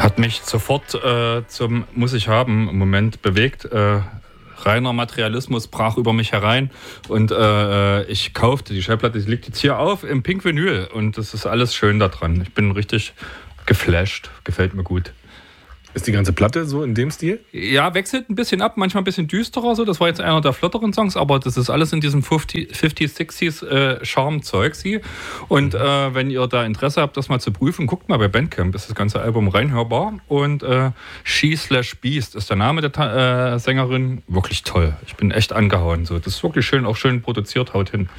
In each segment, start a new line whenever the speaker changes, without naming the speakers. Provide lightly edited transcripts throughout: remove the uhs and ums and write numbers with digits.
Hat mich sofort zum Muss ich haben Moment bewegt. Reiner Materialismus brach über mich herein und ich kaufte die Schallplatte, die liegt jetzt hier auf im Pink Vinyl und das ist alles schön da dran. Ich bin richtig geflasht, gefällt mir gut.
Ist die ganze Platte so in dem Stil?
Ja, wechselt ein bisschen ab, manchmal ein bisschen düsterer so. Das war jetzt einer der flotteren Songs, aber das ist alles in diesem 50s, 60s Charme-Zeug. Und wenn ihr da Interesse habt, das mal zu prüfen, guckt mal bei Bandcamp, ist das ganze Album reinhörbar. Und She/Beast ist der Name der Sängerin. Wirklich toll. Ich bin echt angehauen. So. Das ist wirklich schön, auch schön produziert, haut hin.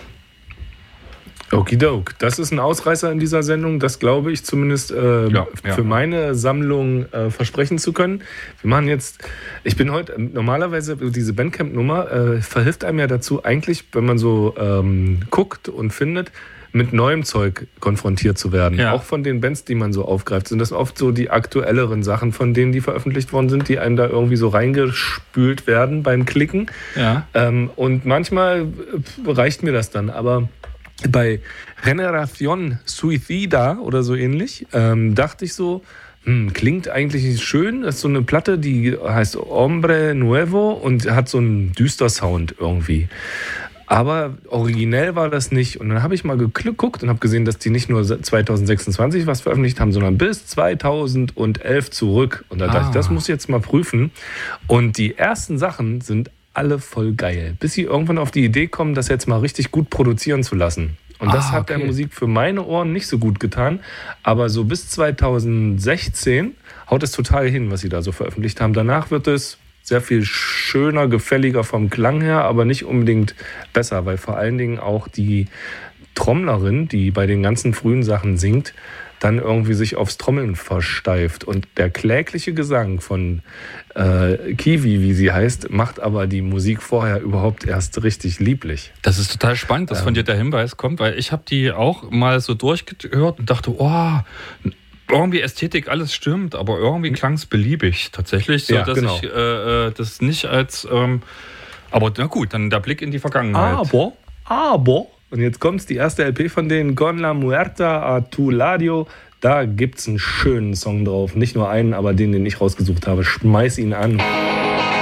Okidok, das ist ein Ausreißer in dieser Sendung, das glaube ich zumindest für meine Sammlung versprechen zu können. Wir machen jetzt, ich bin heute, normalerweise diese Bandcamp-Nummer verhilft einem ja dazu, eigentlich, wenn man so guckt und findet, mit neuem Zeug konfrontiert zu werden. Ja. Auch von den Bands, die man so aufgreift, sind das oft so die aktuelleren Sachen von denen, die veröffentlicht worden sind, die einem da irgendwie so reingespült werden beim Klicken. Ja. Und manchmal reicht mir das dann, aber bei Generación Suicida oder so ähnlich dachte ich so, klingt eigentlich schön. Das ist so eine Platte, die heißt Hombre Nuevo und hat so einen düster Sound irgendwie. Aber originell war das nicht. Und dann habe ich mal geguckt und habe gesehen, dass die nicht nur 2026 was veröffentlicht haben, sondern bis 2011 zurück. Und da dachte ich, das muss ich jetzt mal prüfen. Und die ersten Sachen sind alle voll geil. Bis sie irgendwann auf die Idee kommen, das jetzt mal richtig gut produzieren zu lassen. Und das hat der Musik für meine Ohren nicht so gut getan. Aber so bis 2016 haut es total hin, was sie da so veröffentlicht haben. Danach wird es sehr viel schöner, gefälliger vom Klang her, aber nicht unbedingt besser, weil vor allen Dingen auch die Trommlerin, die bei den ganzen frühen Sachen singt, dann irgendwie sich aufs Trommeln versteift. Und der klägliche Gesang von Kiwi, wie sie heißt, macht aber die Musik vorher überhaupt erst richtig lieblich.
Das ist total spannend, dass von dir der Hinweis kommt, weil ich habe die auch mal so durchgehört und dachte, irgendwie Ästhetik, alles stimmt, aber irgendwie klang es beliebig tatsächlich, so dass ich das nicht als... aber na gut, dann der Blick in die Vergangenheit.
Aber... Und jetzt kommt's, die erste LP von denen, Con la Muerta a tu Ladio. Da gibt's einen schönen Song drauf. Nicht nur einen, aber den ich rausgesucht habe. Schmeiß ihn an.